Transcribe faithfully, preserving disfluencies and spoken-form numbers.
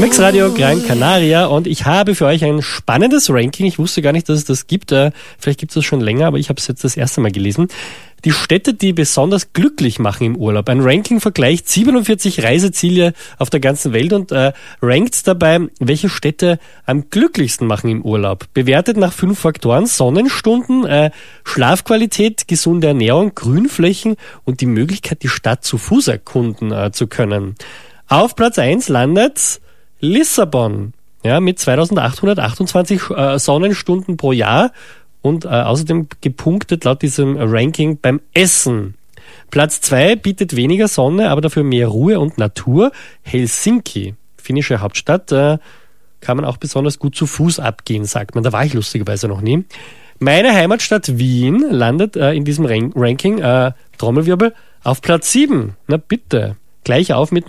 Mix Radio Gran Canaria und ich habe für euch ein spannendes Ranking. Ich wusste gar nicht, dass es das gibt. Vielleicht gibt es das schon länger, aber ich habe es jetzt das erste Mal gelesen. Die Städte, die besonders glücklich machen im Urlaub. Ein Ranking vergleicht siebenundvierzig Reiseziele auf der ganzen Welt und äh, rankt dabei, welche Städte am glücklichsten machen im Urlaub. Bewertet nach fünf Faktoren: Sonnenstunden, äh, Schlafqualität, gesunde Ernährung, Grünflächen und die Möglichkeit, die Stadt zu Fuß erkunden äh, zu können. Auf Platz eins landet Lissabon, ja, mit zweitausendachthundertachtundzwanzig äh, Sonnenstunden pro Jahr. Und äh, außerdem gepunktet laut diesem Ranking beim Essen. Platz zwei bietet weniger Sonne, aber dafür mehr Ruhe und Natur. Helsinki, finnische Hauptstadt, äh, kann man auch besonders gut zu Fuß abgehen, sagt man. Da war ich lustigerweise noch nie. Meine Heimatstadt Wien landet äh, in diesem Ran- Ranking, äh, Trommelwirbel, auf Platz sieben. Na bitte, gleich auf mit